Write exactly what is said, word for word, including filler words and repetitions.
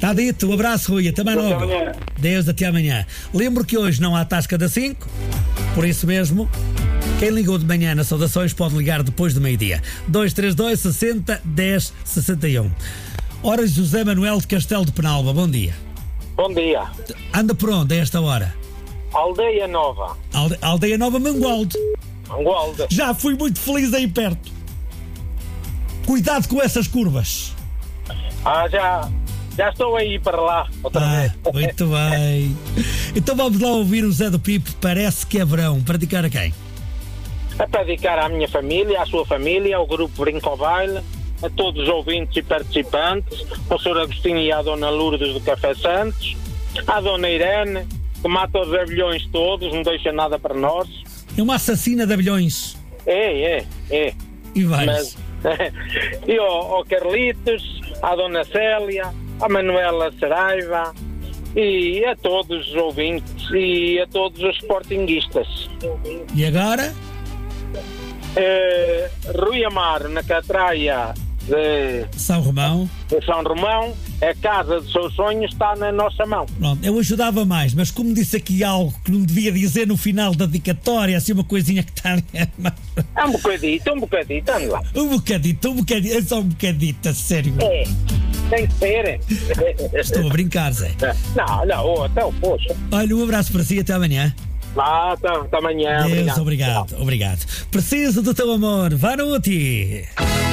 Está dito, um abraço, Rui, até mais logo. Deus, até amanhã. Lembro que hoje não há Tasca da cinco, por isso mesmo, quem ligou de manhã nas saudações pode ligar depois do meio-dia. dois três dois, sessenta, dez, sessenta e um. Ora, José Manuel de Castelo de Penalva, bom dia. Bom dia. Anda por onde a esta hora? Aldeia Nova. Alde- Aldeia Nova, Mangualde. Mangualde. Já fui muito feliz aí perto. Cuidado com essas curvas. Ah, já, já estou aí para lá, outra Ah, vez. muito bem. Então vamos lá ouvir o Zé do Pipo, parece que é verão. Para dedicar a quem? É para dedicar à minha família, à sua família, ao grupo Brinco ao Baile, a todos os ouvintes e participantes, ao senhor Agostinho e à dona Lourdes do Café Santos, à dona Irene, que mata os abelhões todos, não deixa nada para nós. É uma assassina de abelhões. É, é, é. E vai. Mas, e ao, ao Carlitos, à dona Célia, à Manuela Saraiva e a todos os ouvintes e a todos os sportinguistas. E agora? Eh, Rui Amaro, na Catraia de, São Romão. de São Romão, a casa dos seus sonhos está na nossa mão. Pronto, eu ajudava mais, mas como disse aqui algo que não devia dizer no final da dedicatória, assim uma coisinha que está... É um bocadito, um bocadito, ande lá. um bocadito, um bocadito, é só um bocadito, a sério. É, tem que ser. Estou a brincar, Zé. Não, não, oh, até o poxa. Olha, um abraço para si, até amanhã. Ah, até, até amanhã. Deus, Obrigado. obrigado, obrigado. Preciso do teu amor, Vanuti.